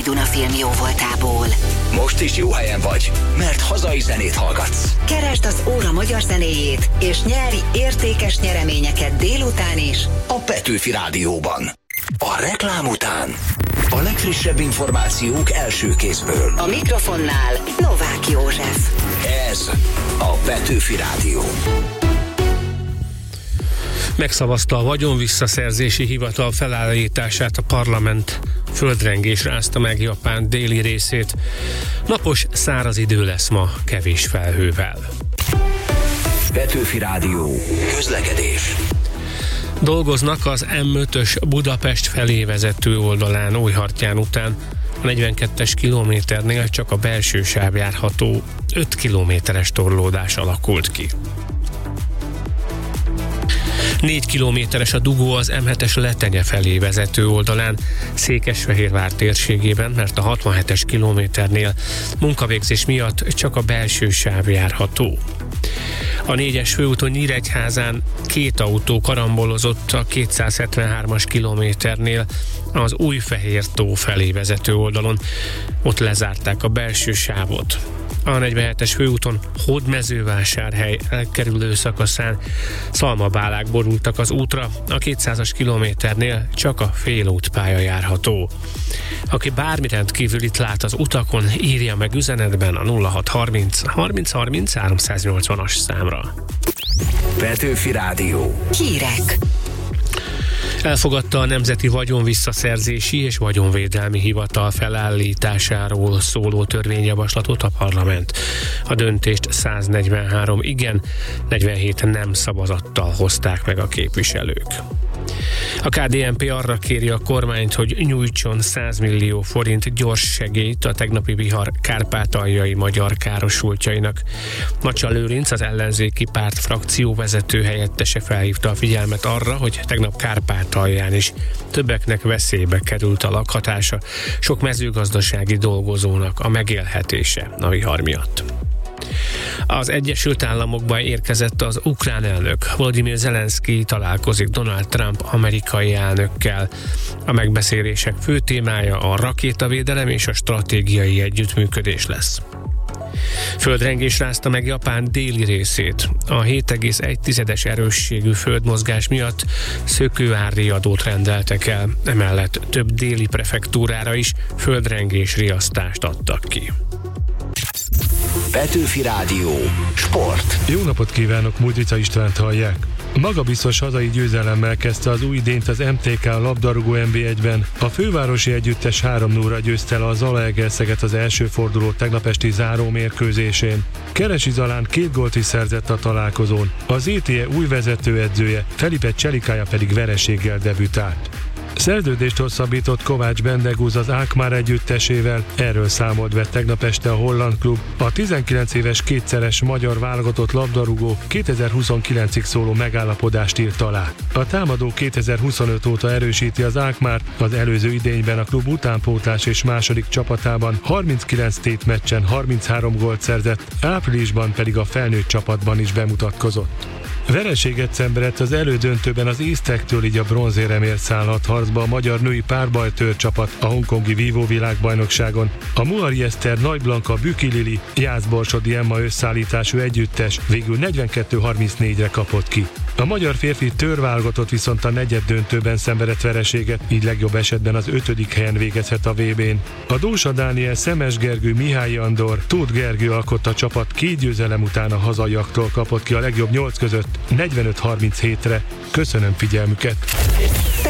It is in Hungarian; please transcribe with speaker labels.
Speaker 1: Dunafilm jóvoltából.
Speaker 2: Most is jó helyen vagy, mert hazai zenét hallgatsz.
Speaker 1: Keresd az óra magyar zenéjét, és nyerj értékes nyereményeket délután is
Speaker 2: a Petőfi Rádióban. A reklám után a legfrissebb információk első kézből.
Speaker 1: a mikrofonnál Novák József.
Speaker 2: Ez a Petőfi Rádió.
Speaker 3: Megszavazta a vagyonvisszaszerzési hivatal felállítását a parlament. Földrengés rázta meg Japán déli részét. Napos, száraz idő lesz ma, kevés felhővel.
Speaker 2: Petőfi Rádió. Közlekedés.
Speaker 3: Dolgoznak az M5-ös Budapest felé vezető oldalán Újhartyán után. A 42-es kilométernél csak a belső sáv járható, 5 kilométeres torlódás alakult ki. 4 kilométeres a dugó az M7-es Letenye felé vezető oldalán, Székesfehérvár térségében, mert a 67-es kilométernél munkavégzés miatt csak a belső sáv járható. A 4-es főúton Nyíregyházán 2 autó karambolozott a 273-as kilométernél az Újfehértó felé vezető oldalon. Ott lezárták a belső sávot. A 47-es főúton Hódmezővásárhely elkerülő szakaszán szalmabálák borultak az útra, a 200-as kilométernél csak a félútpálya járható. Aki bármi rendkívülit lát az utakon, írja meg üzenetben a 0630 30 30 380-as számra.
Speaker 2: Petőfi Rádió.
Speaker 1: Hírek.
Speaker 3: Elfogadta a Nemzeti Vagyonvisszaszerzési és Vagyonvédelmi Hivatal felállításáról szóló törvényjavaslatot a parlament. A döntést 143 igen, 47 nem szavazattal hozták meg a képviselők. A KDNP arra kéri a kormányt, hogy nyújtson 100 millió forint gyors segélyt a tegnapi vihar kárpátaljai magyar károsultjainak. Macsa Lőrinc, az ellenzéki párt frakcióvezető helyettese felhívta a figyelmet arra, hogy tegnap Kárpátalján is többeknek veszélybe került a lakhatása, sok mezőgazdasági dolgozónak a megélhetése a vihar miatt. Az Egyesült Államokba érkezett az ukrán elnök. Volodymyr Zelenszky találkozik Donald Trump amerikai elnökkel. A megbeszélések fő témája a rakétavédelem és a stratégiai együttműködés lesz. Földrengés rázta meg Japán déli részét. A 7,1-es erősségű földmozgás miatt szökőárriadót rendeltek el, emellett több déli prefektúrára is földrengés riasztást adtak ki.
Speaker 2: Petőfi Rádió. Sport.
Speaker 4: Jó napot kívánok, Mújdica Istvánt hallják. Magabiztos hazai győzelemmel kezdte az új idényt az MTK labdarúgó NB1-ben. A fővárosi együttes 3-0-ra győzte el a Zalaegerszeget az első forduló tegnap esti záró mérkőzésén. Keresi Zalán 2 gólt is szerzett a találkozón. Az ETE új vezetőedzője, Felipe Cselikája pedig vereséggel debütált. Szerződést hosszabbított Kovács Bendegúz az Alkmaar együttesével, erről számolt be tegnap este a holland klub. A 19 éves kétszeres magyar válogatott labdarúgó 2029-ig szóló megállapodást írt alá. A támadó 2025 óta erősíti az Alkmaar, az előző idényben a klub utánpótlás és második csapatában 39 tétmeccsen 33 gólt szerzett, áprilisban pedig a felnőtt csapatban is bemutatkozott. Vereséget szenvedett az elődöntőben az észtektől, így a bronzéremért szállhat harcba a magyar női párbajtőr csapat a hongkongi vívó világbajnokságon. A Muari Eszter, Nagy Blanka, Büki Lili, Jászborsodi Emma összeállítású együttes végül 42-34-re kapott ki. A magyar férfi tőrválogatott viszont a negyeddöntőben szenvedett vereséget, így legjobb esetben az 5. helyen végezhet a VB-n. A Dósa Dániel, Szemes Gergő, Mihály Andor, Tóth Gergő alkotta csapat 2 győzelem után a hazaiaktól kapott ki a legjobb 8 között 45-37-re. Köszönöm figyelmüket!